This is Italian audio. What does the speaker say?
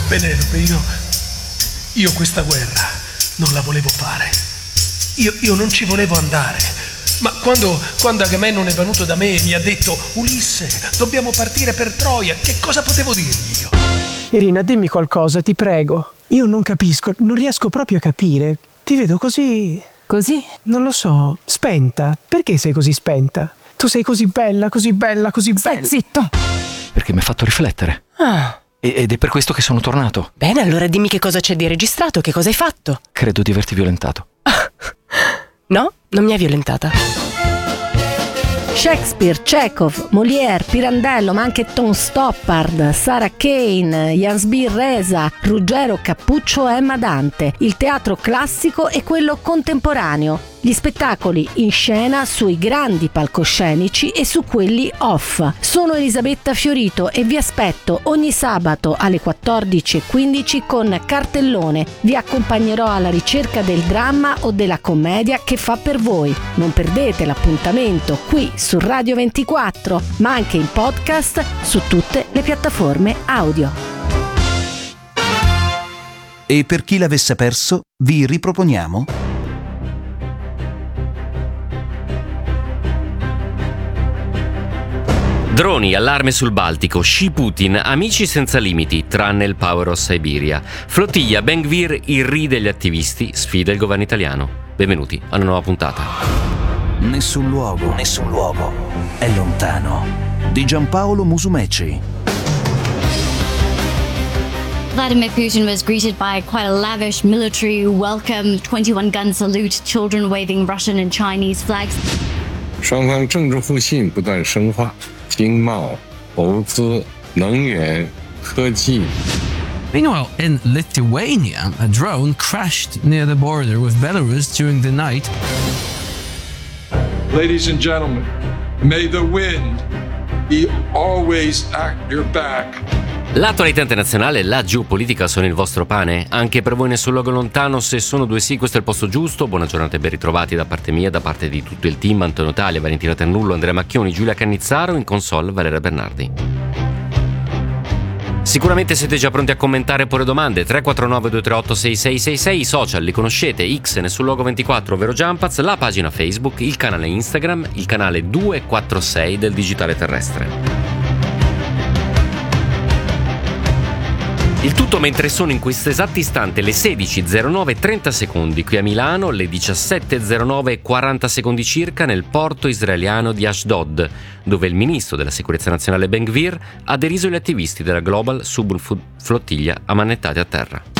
Penelope, io questa guerra non la volevo fare. Io non ci volevo andare. Ma quando Agamennone è venuto da me e mi ha detto: Ulisse, dobbiamo partire per Troia, che cosa potevo dirgli io? Irina, dimmi qualcosa, ti prego. Io non capisco, non riesco proprio a capire. Ti vedo così... Così? Non lo so, spenta. Perché sei così spenta? Tu sei così bella, così bella, così bella. Stai zitto. Perché mi ha fatto riflettere. Ed è per questo che sono tornato. Bene, allora dimmi che cosa c'è di registrato, che cosa hai fatto? Credo di averti violentato. No, non mi hai violentata. Shakespeare, Chekhov, Molière, Pirandello, ma anche Tom Stoppard, Sarah Kane, Jansbir Reza, Ruggero Cappuccio e Emma Dante. Il teatro classico e quello contemporaneo. Gli spettacoli in scena sui grandi palcoscenici e su quelli off. Sono Elisabetta Fiorito e vi aspetto ogni sabato alle 14:15 con Cartellone. Vi accompagnerò alla ricerca del dramma o della commedia che fa per voi. Non perdete l'appuntamento qui su Radio 24, ma anche in podcast su tutte le piattaforme audio. E per chi l'avesse perso, vi riproponiamo Droni, allarme sul Baltico, sci Putin, amici senza limiti, tranne il Power of Siberia. Flottiglia, Ben Gvir, il Re degli attivisti, sfida il governo italiano. Benvenuti a una nuova puntata. Nessun luogo è lontano, di Giampaolo Musumeci. Vladimir Putin was greeted by quite a lavish military welcome, 21-gun salute, children waving Russian and Chinese flags. 双方政治互信不断深化，经贸、投资、能源、科技。 Meanwhile, in Lithuania, a drone crashed near the border with Belarus during the night. Ladies and gentlemen, may the wind be always at your back. L'attualità internazionale e la geopolitica sono il vostro pane? Anche per voi Nessun Luogo Lontano? Se sono due sì, questo è il posto giusto. Buona giornata e ben ritrovati da parte mia, da parte di tutto il team: Antonio Taglia, Valentina Ternullo, Andrea Macchioni, Giulia Cannizzaro, in console Valeria Bernardi. Sicuramente siete già pronti a commentare e porre domande. 349 238 6666, i social li conoscete: X Nessun Luogo 24 ovvero Jumpaz, la pagina Facebook, il canale Instagram, il canale 246 del digitale terrestre. Il tutto mentre sono in questo esatto istante le 16:09:30 qui a Milano, le 17:09:40 circa nel porto israeliano di Ashdod, dove il ministro della sicurezza nazionale Ben Gvir ha deriso gli attivisti della Global Submarine Flottiglia ammanettati a terra.